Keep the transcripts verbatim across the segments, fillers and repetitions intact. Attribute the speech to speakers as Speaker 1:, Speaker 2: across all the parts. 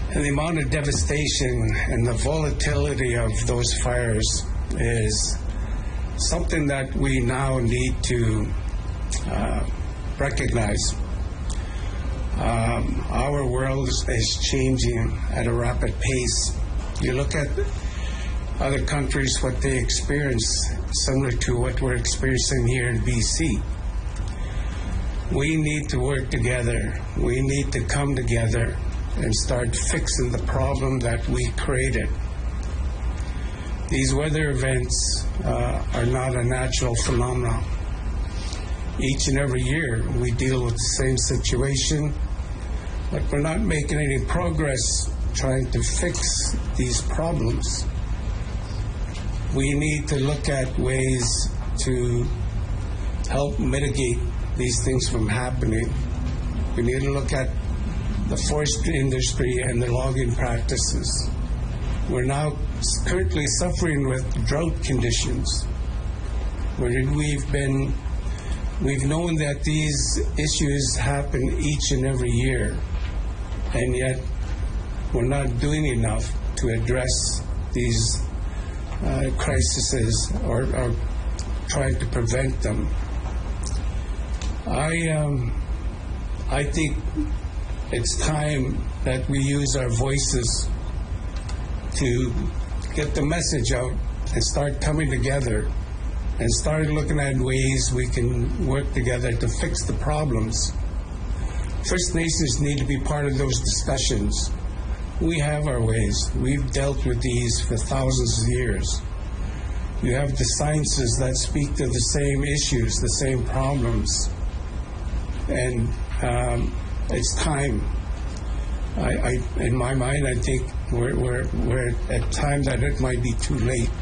Speaker 1: And the amount of devastation and the volatility of those fires is something that we now need to uh, recognize. Um, our world is, is changing at a rapid pace. You look at other countries, what they experience, similar to what we're experiencing here in B C. We need to work together. We need to come together and start fixing the problem that we created. These weather events uh, are not a natural phenomenon. Each and every year we deal with the same situation, but we're not making any progress trying to fix these problems. We need to look at ways to help mitigate these things from happening. We need to look at the forestry industry and the logging practices. We're now currently suffering with drought conditions, where we've been, we've known that these issues happen each and every year, and yet we're not doing enough to address these uh, crises or, or trying to prevent them. I, um, I think it's time that we use our voices to get the message out and start coming together and start looking at ways we can work together to fix the problems. First Nations need to be part of those discussions. We have our ways. We've dealt with these for thousands of years. You have the sciences that speak to the same issues, the same problems. And um, it's time. I, I, in my mind, I think we're, we're, we're at time that it might be too late.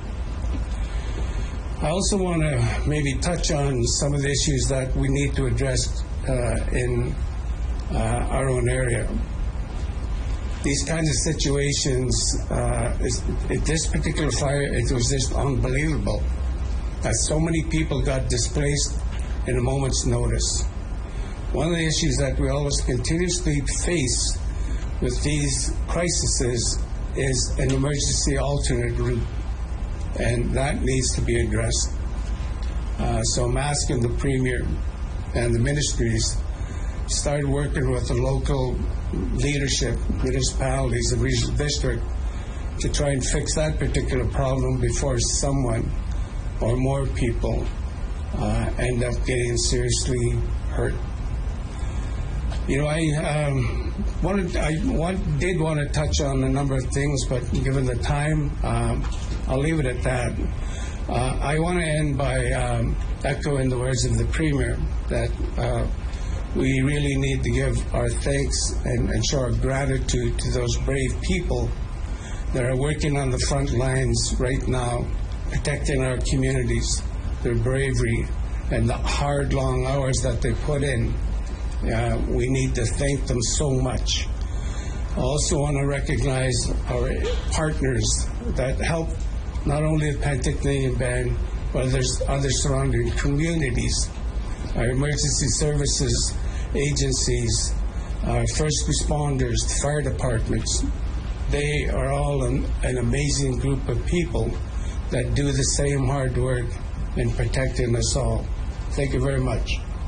Speaker 1: I also want to maybe touch on some of the issues that we need to address uh, in uh, our own area. These kinds of situations, uh, is, this particular fire, it was just unbelievable that so many people got displaced in a moment's notice. One of the issues that we always continuously face with these crises is an emergency alternate route, and that needs to be addressed. Uh, so I'm asking the Premier and the ministries start working with the local leadership, municipalities, and regional district to try and fix that particular problem before someone or more people uh, end up getting seriously hurt. You know, I um, wanted, I want, did want to touch on a number of things, but given the time, um, I'll leave it at that. Uh, I want to end by um, echoing the words of the Premier that uh, we really need to give our thanks and, and show our gratitude to those brave people that are working on the front lines right now, protecting our communities, their bravery, and the hard, long hours that they put in. Uh, we need to thank them so much. I also want to recognize our partners that help not only the Panticnanian Band, but there's other surrounding communities, our emergency services agencies, our first responders, the fire departments. They are all an, an amazing group of people that do the same hard work in protecting us all. Thank you very much.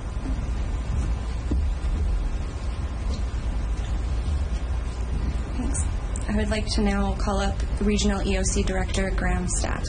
Speaker 2: Thanks. I would like to now call up Regional E O C Director Graham Statt.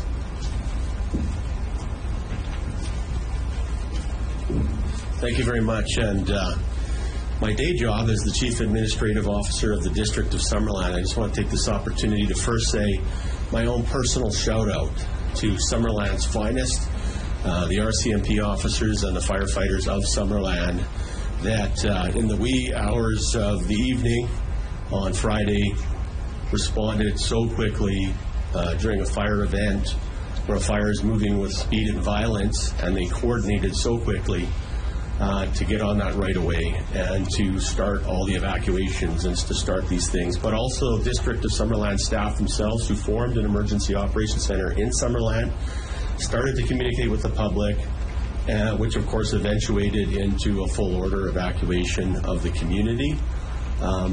Speaker 3: Thank you very much. And uh, my day job as the Chief Administrative Officer of the District of Summerland, I just want to take this opportunity to first say my own personal shout out to Summerland's finest, uh, the R C M P officers and the firefighters of Summerland that uh, in the wee hours of the evening on Friday responded so quickly uh, during a fire event where a fire is moving with speed and violence, and they coordinated so quickly Uh, to get on that right away and to start all the evacuations and to start these things. But also District of Summerland staff themselves who formed an emergency operations center in Summerland, started to communicate with the public, uh, which of course eventuated into a full order evacuation of the community. Um,